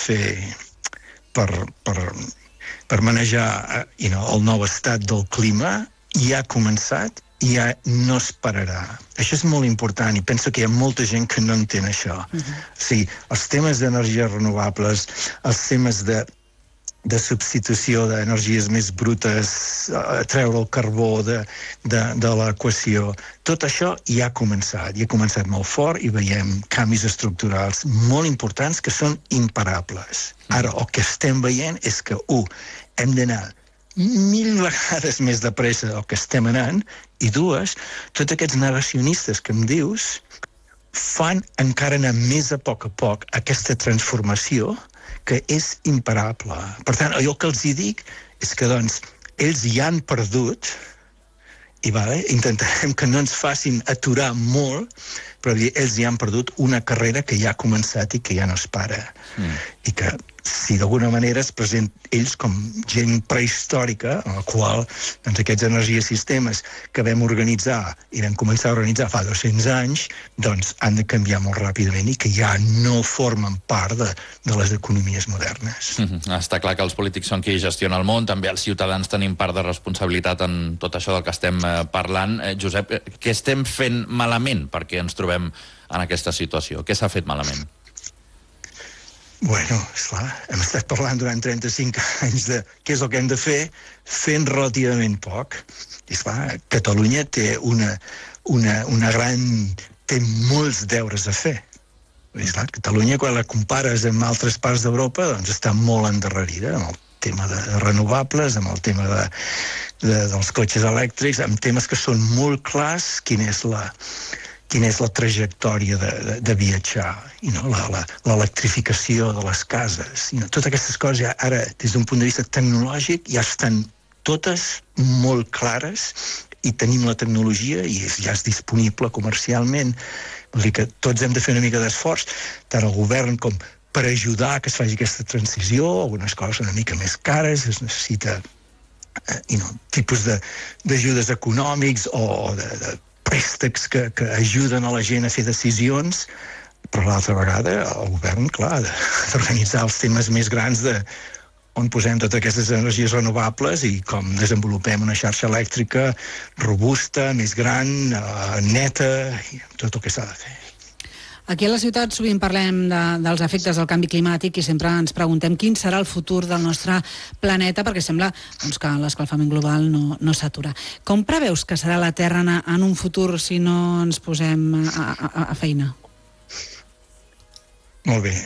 fer per manejar el nou estat del clima ja ha començat i ja no es pararà. Això és molt important i penso que hi ha molta gent que no entén això. O sigui, els temes d'energies renovables, els temes de substitució d'energies més brutes, treure el carbó de l'equació, tot això ja ha començat molt fort i veiem canvis estructurals molt importants que són imparables. Ara, el que estem veient és que, hem d'anar 1000 vegades més de pressa del que estem anant, i dues, tots aquests negacionistes que em dius fan encara anar més a poc aquesta transformació que és imparable. Per tant, jo el que els dic és que, doncs, ells ja han perdut i intentarem que no ens facin aturar molt, però ells ja han perdut una carrera que ja ha començat i que ja no es para. I que si d'alguna manera es presenten ells com gent prehistòrica, en la qual aquests energiasistemes que vam organitzar i vam començar a organitzar fa 200 anys, doncs han de canviar molt ràpidament i que ja no formen part de les economies modernes. Està clar que els polítics són qui gestiona el món, també els ciutadans tenim part de responsabilitat en tot això del que estem parlant. Josep, què estem fent malament perquè ens trobem en aquesta situació? Què s'ha fet malament? Bueno, esclar, hem estat parlant durant 35 anys de què és el que hem de fer, fent relativament poc. I esclar, Catalunya té té molts deures a fer. Esclar, Catalunya, quan la compares amb altres parts d'Europa, doncs està molt endarrerida amb el tema de renovables, amb el tema dels cotxes elèctrics, amb temes que són molt clars quina és la trajectòria de viatjar, l'electrificació de les cases. Totes aquestes coses ja ara, des d'un punt de vista tecnològic, ja estan totes molt clares i tenim la tecnologia i ja és disponible comercialment. Vol dir que tots hem de fer una mica d'esforç, tant el govern com per ajudar que es faci aquesta transició. Algunes coses una mica més cares, es necessita tipus d'ajudes econòmics o de préstecs que ajuden a la gent a fer decisions, però l'altra vegada el govern, clar, d'organitzar els temes més grans on posem totes aquestes energies renovables i com desenvolupem una xarxa elèctrica robusta, més gran, neta, i tot el que s'ha de fer. Aquí a la ciutat sovint parlem dels efectes del canvi climàtic i sempre ens preguntem quin serà el futur del nostre planeta, perquè sembla que l'escalfament global no s'atura. Com preveus que serà la Terra en un futur si no ens posem a feina? Molt bé,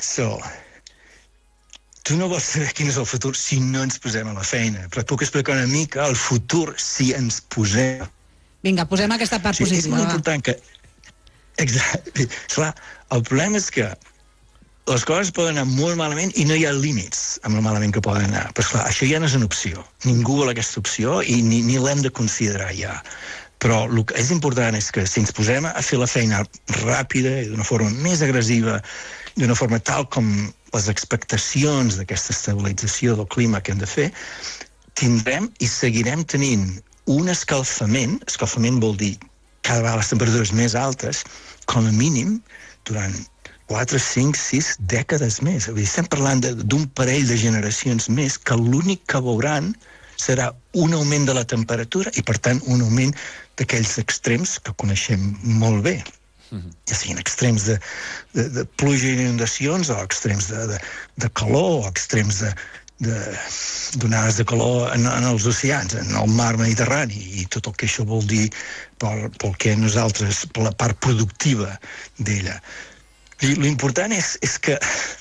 tu no vols saber quin és el futur si no ens posem a la feina, però puc explicar una mica el futur si ens posem. Vinga, posem aquesta part positiva. És molt important que... Exacte. Clar, el problema és que les coses poden anar molt malament i no hi ha límits amb el malament que poden anar. Però clar, això ja no és una opció. Ningú vol aquesta opció i ni l'hem de considerar ja. Però el que és important és que si ens posem a fer la feina ràpida i d'una forma més agressiva, d'una forma tal com les expectacions d'aquesta estabilització del clima que hem de fer, tindrem i seguirem tenint un escalfament vol dir cada vegada les temperatures més altes, com a mínim, durant 4, 5, 6 dècades més. Estem parlant d'un parell de generacions més que l'únic que veuran serà un augment de la temperatura i, per tant, un augment d'aquells extrems que coneixem molt bé. Ja siguin extrems de pluja i inundacions o extrems de calor o extrems d'onades de calor en els oceans, en el mar Mediterrani i tot el que això vol dir pel que nosaltres, per la part productiva d'ella. L'important és que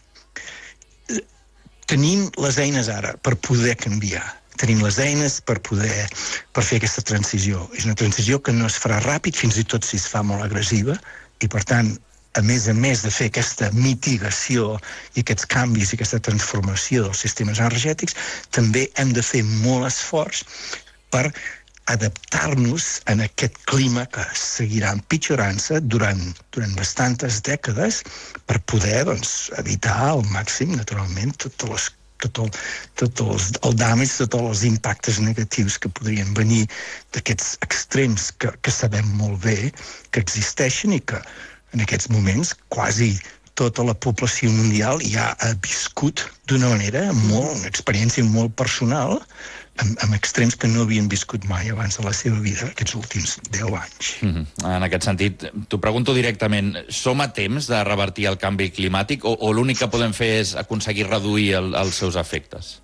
tenim les eines ara per poder canviar. Tenim les eines per fer aquesta transició. És una transició que no es farà ràpid, fins i tot si es fa molt agressiva, i per tant, a més de fer aquesta mitigació i aquests canvis i aquesta transformació dels sistemes energètics, també hem de fer molt esforç per adaptar-nos a aquest clima que seguirà empitjorant-se durant bastantes dècades per poder evitar al màxim, naturalment, tot el damage, tots els impactes negatius que podrien venir d'aquests extrems que sabem molt bé que existeixen i que en aquests moments quasi tota la població mundial ja ha viscut d'una manera una experiència molt personal amb extrems que no havien viscut mai abans de la seva vida, aquests últims 10 anys. En aquest sentit, t'ho pregunto directament, som a temps de revertir el canvi climàtic o l'únic que podem fer és aconseguir reduir els seus efectes?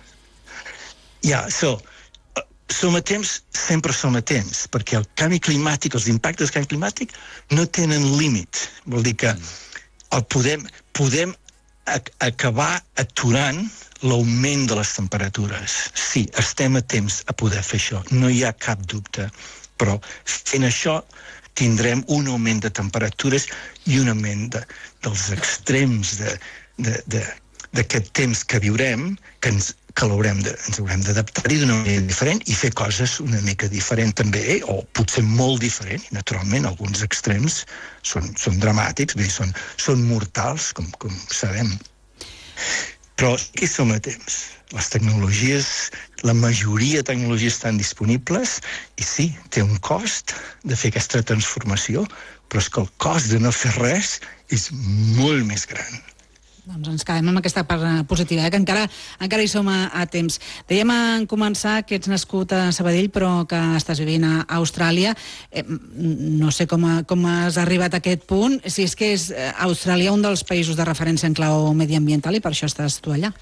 Som a temps, sempre som a temps, perquè el canvi climàtic, els impactes del canvi climàtic no tenen límit. Vol dir que podem acabar aturant l'augment de les temperatures. Sí, estem a temps a poder fer això, no hi ha cap dubte, però fent això tindrem un augment de temperatures i un augment dels extrems d'aquest temps que viurem, que ens haurem d'adaptar-hi d'una manera diferent i fer coses una mica diferent també, o potser molt diferent. Naturalment, alguns extrems són dramàtics, són mortals, com sabem. Però aquí som a temps. Les tecnologies, la majoria de tecnologies estan disponibles i sí, té un cost de fer aquesta transformació, però és que el cost de no fer res és molt més gran. Doncs ens quedem amb aquesta part positiva, que encara hi som a temps. Dèiem en començar que ets nascut a Sabadell, però que estàs vivint a Austràlia. No sé com has arribat a aquest punt, si és que és Austràlia un dels països de referència en clau mediambiental i per això estàs tu allà.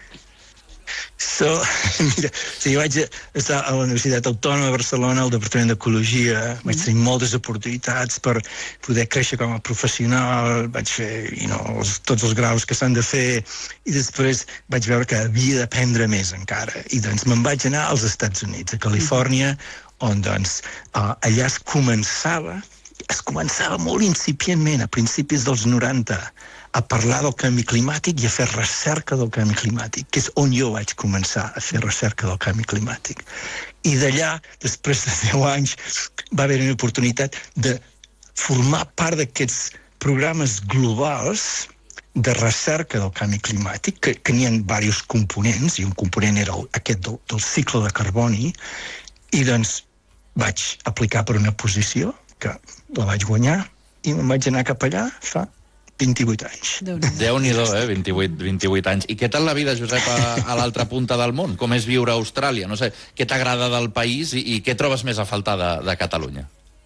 Jo vaig estar a la Universitat Autònoma de Barcelona, al Departament d'Ecologia, vaig tenir moltes oportunitats per poder créixer com a professional, vaig fer tots els graus que s'han de fer i després vaig veure que havia d'aprendre més encara i doncs me'n vaig anar als Estats Units, a Califòrnia, on doncs allà es començava molt incipientment, a principis dels 90, a parlar del canvi climàtic i a fer recerca del canvi climàtic, que és on jo vaig començar a fer recerca del canvi climàtic. I d'allà, després de 10 anys, va haver una oportunitat de formar part d'aquests programes globals de recerca del canvi climàtic, que tenien diversos components, i un component era aquest del cicle de carboni, i doncs vaig aplicar per una posició, que la vaig guanyar, i me'n vaig anar cap allà fa 28 anys. Déu-n'hi-do, 28 anys. I què tal la vida, Josep, a l'altra punta del món? Com és viure a Austràlia? No sé, què t'agrada del país i què trobes més a faltar de Catalunya?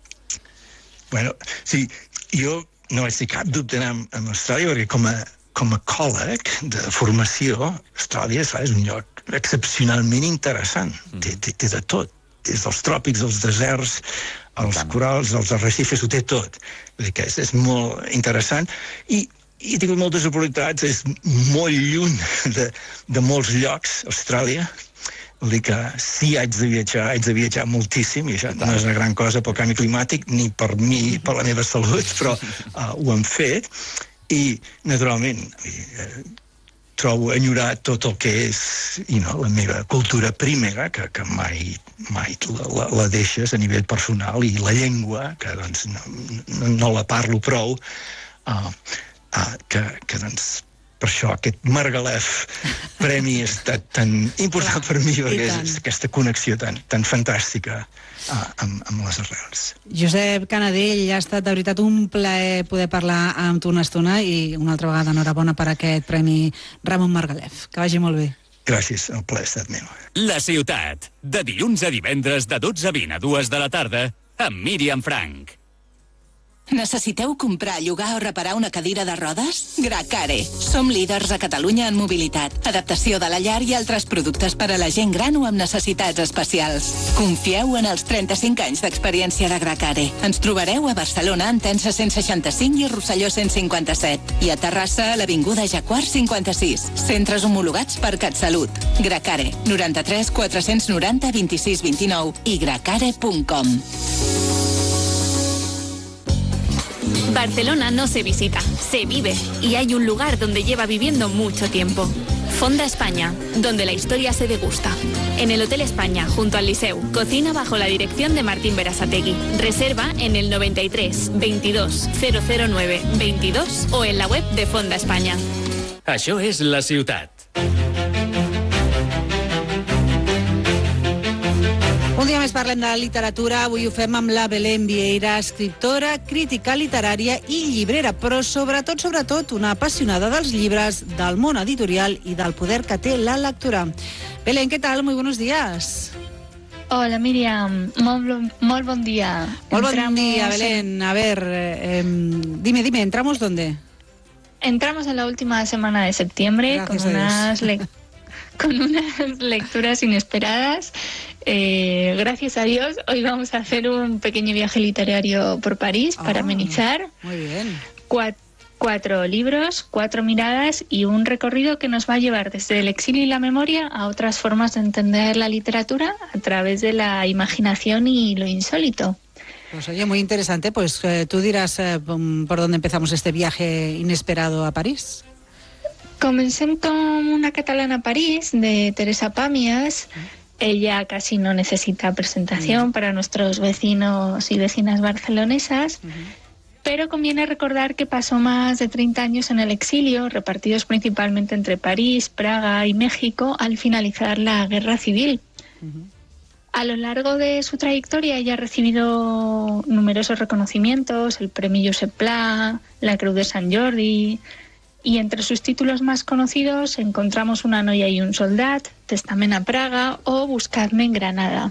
Sí, jo no vaig tenir cap dubte d'anar a Austràlia, perquè com a còleg de formació, Austràlia és un lloc excepcionalment interessant. Té de tot. Des dels tròpics, els deserts, els corals, els arrecifes, ho té tot. Vull dir que és molt interessant i he tingut moltes oportunitats, és molt lluny de molts llocs, Austràlia. Vull dir que sí, haig de viatjar moltíssim, i això no és una gran cosa pel canvi climàtic, ni per mi, ni per la meva salut, però ho hem fet. I, naturalment, trobo enyorar tot el que és la meva cultura primera, que mai la deixes a nivell personal, i la llengua, que doncs no la parlo prou, que doncs per això aquest Margalef premi ha estat tan important per mi, perquè és aquesta connexió tan fantàstica amb les arrels. Josep Canadell, ha estat de veritat un plaer poder parlar amb tu una estona i una altra vegada enhorabona per aquest premi Ramon Margalef. Que vagi molt bé. Gràcies, el plaer ha estat meu. La ciutat, de dilluns a divendres de 12 a 20 a 2 de la tarda, amb Míriam Frank. Necessiteu comprar, llogar o reparar una cadira de rodes? Gracare. Som líders a Catalunya en mobilitat, adaptació de la llar i altres productes per a la gent gran o amb necessitats especials. Confieu en els 35 anys d'experiència de Gracare. Ens trobareu a Barcelona, en Tensa 165 i Rosselló 157. I a Terrassa, a l'Avinguda Jacquard 56. Centres homologats per CatSalut. Gracare. 93 490 26 29 i gracare.com. Barcelona no se visita, se vive, y hay un lugar donde lleva viviendo mucho tiempo. Fonda España, donde la historia se degusta. En el Hotel España, junto al Liceu, cocina bajo la dirección de Martín Berasategui. Reserva en el 93 22 009 22 o en la web de Fonda España. Això és la ciutat. Un dia més parlem de la literatura. Avui ho fem amb la Belén Vieira, escriptora, crítica literària i llibrera, però sobretot una apassionada dels llibres, del món editorial i del poder que té la lectura. Belén, ¿qué tal? Muy buenos días. Hola, Miriam. Molt bon día. Molt bon día, Belén. A ver, dime, ¿entramos dónde? Entramos en la última semana de septiembre. Gracias con unas lecturas inesperadas. Gracias a Dios, hoy vamos a hacer un pequeño viaje literario por París para amenizar. Muy bien. 4 libros, 4 miradas y un recorrido que nos va a llevar desde el exilio y la memoria a otras formas de entender la literatura a través de la imaginación y lo insólito. Pues oye, muy interesante. Pues tú dirás por dónde empezamos este viaje inesperado a París. Comencem con una catalana a París de Teresa Pàmies. Ella casi no necesita presentación para nuestros vecinos y vecinas barcelonesas, pero conviene recordar que pasó más de 30 años en el exilio, repartidos principalmente entre París, Praga y México, al finalizar la Guerra Civil. A lo largo de su trayectoria ella ha recibido numerosos reconocimientos, el Premio Josep Pla, la Creu de Sant Jordi, y entre sus títulos más conocidos encontramos Una noia y un soldat, Testament a Praga o Buscarme en Granada.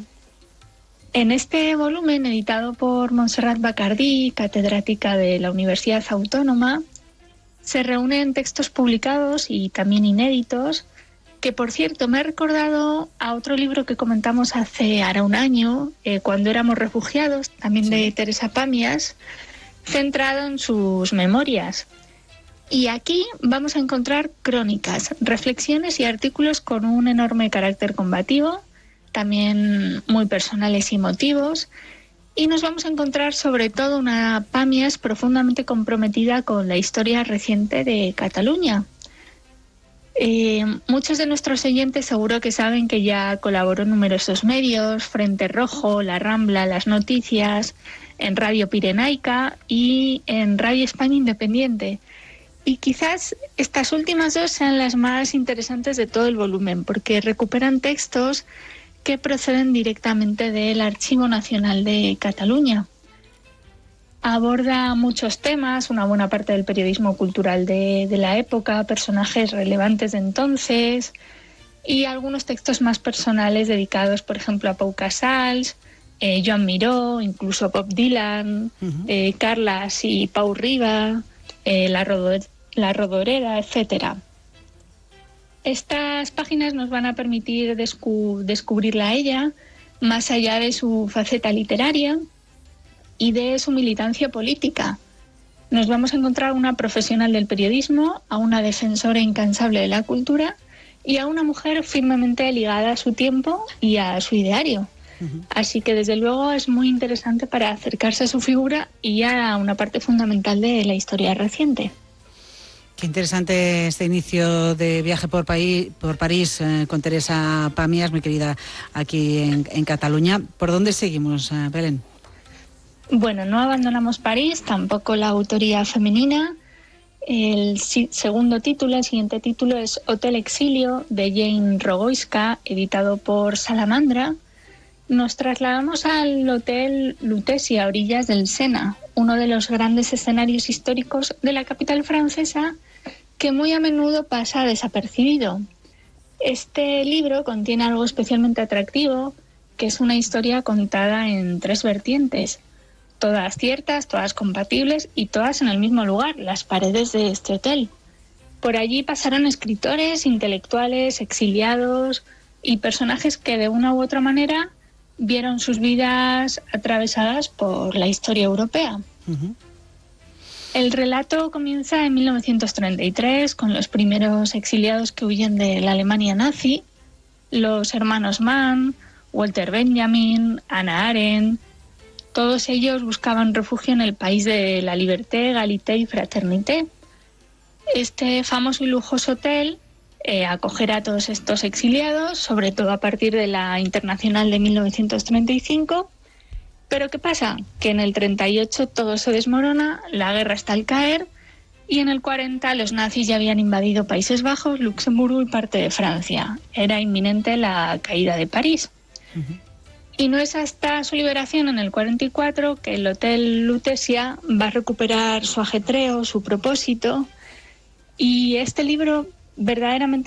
En este volumen, editado por Montserrat Bacardí, catedrática de la Universidad Autónoma, se reúnen textos publicados y también inéditos, que por cierto me ha recordado a otro libro que comentamos hace ahora un año, cuando éramos refugiados, también de Teresa Pàmies, centrado en sus memorias. Y aquí vamos a encontrar crónicas, reflexiones y artículos con un enorme carácter combativo, también muy personales y emotivos, y nos vamos a encontrar sobre todo una Pàmies profundamente comprometida con la historia reciente de Cataluña. Muchos de nuestros oyentes seguro que saben que ya colaboró en numerosos medios, Frente Rojo, La Rambla, Las Noticias, en Radio Pirenaica y en Radio España Independiente. Y quizás estas últimas dos sean las más interesantes de todo el volumen, porque recuperan textos que proceden directamente del Archivo Nacional de Cataluña. Aborda muchos temas, una buena parte del periodismo cultural de la época, personajes relevantes de entonces y algunos textos más personales dedicados, por ejemplo, a Pau Casals, Joan Miró, incluso Bob Dylan, Carles y Pau Riba, la Rodoreda, etc. Estas páginas nos van a permitir descubrirla a ella, más allá de su faceta literaria y de su militancia política. Nos vamos a encontrar a una profesional del periodismo, a una defensora incansable de la cultura y a una mujer firmemente ligada a su tiempo y a su ideario. Así que desde luego es muy interesante para acercarse a su figura y a una parte fundamental de la historia reciente. Qué interesante este inicio de viaje por París con Teresa Pàmies, muy querida aquí en Cataluña. ¿Por dónde seguimos, Belén? Bueno, no abandonamos París, tampoco la autoría femenina. El siguiente título es Hotel Exilio, de Jane Rogoyska, editado por Salamandra. Nos trasladamos al Hotel Lutetia, a orillas del Sena, uno de los grandes escenarios históricos de la capital francesa, que muy a menudo pasa desapercibido. Este libro contiene algo especialmente atractivo, que es una historia contada en 3 vertientes, todas ciertas, todas compatibles y todas en el mismo lugar, las paredes de este hotel. Por allí pasaron escritores, intelectuales, exiliados y personajes que de una u otra manera vieron sus vidas atravesadas por la historia europea. El relato comienza en 1933 con los primeros exiliados que huyen de la Alemania nazi, los hermanos Mann, Walter Benjamin, Hannah Arendt. Todos ellos buscaban refugio en el país de la liberté, égalité y fraternité. Este famoso y lujoso hotel acogerá a todos estos exiliados, sobre todo a partir de la Internacional de 1935. Pero ¿qué pasa? Que en el 38 todo se desmorona, la guerra está al caer, y en el 40 los nazis ya habían invadido Países Bajos, Luxemburgo y parte de Francia. Era inminente la caída de París. Y no es hasta su liberación en el 44 que el Hotel Lutetia va a recuperar su ajetreo, su propósito. Y este libro verdaderamente